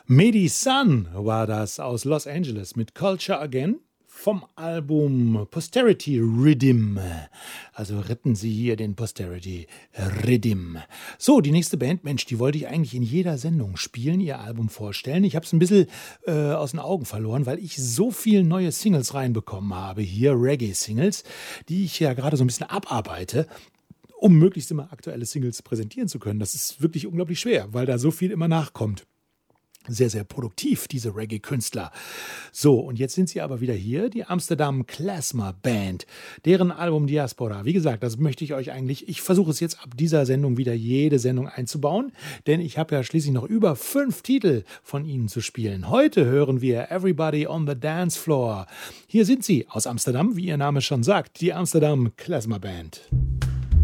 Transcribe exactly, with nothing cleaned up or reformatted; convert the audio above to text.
Mehdi Sun war das aus Los Angeles mit Culture Again vom Album Posterity Rhythm. Also retten Sie hier den Posterity Rhythm. So, die nächste Band, Mensch, die wollte ich eigentlich in jeder Sendung spielen, ihr Album vorstellen. Ich habe es ein bisschen äh, aus den Augen verloren, weil ich so viele neue Singles reinbekommen habe, hier Reggae-Singles, die ich ja gerade so ein bisschen abarbeite, um möglichst immer aktuelle Singles präsentieren zu können. Das ist wirklich unglaublich schwer, weil da so viel immer nachkommt. Sehr, sehr produktiv, diese Reggae-Künstler. So, und jetzt sind sie aber wieder hier, die Amsterdam Klezmer Band, deren Album Diaspora. Wie gesagt, das möchte ich euch eigentlich, ich versuche es jetzt ab dieser Sendung wieder jede Sendung einzubauen, denn ich habe ja schließlich noch über fünf Titel von ihnen zu spielen. Heute hören wir Everybody on the Dance Floor. Hier sind sie aus Amsterdam, wie ihr Name schon sagt, die Amsterdam Klezmer Band.